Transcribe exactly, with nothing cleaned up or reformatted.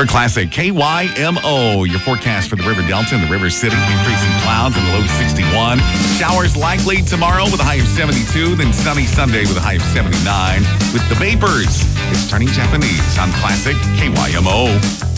We're Classic K Y M O. Your forecast for the River Delta and the River City. Increasing clouds in the low sixty-one. Showers likely tomorrow with a high of seventy-two. Then sunny Sunday with a high of seventy-nine. With the vapors, it's turning Japanese on Classic K Y M O.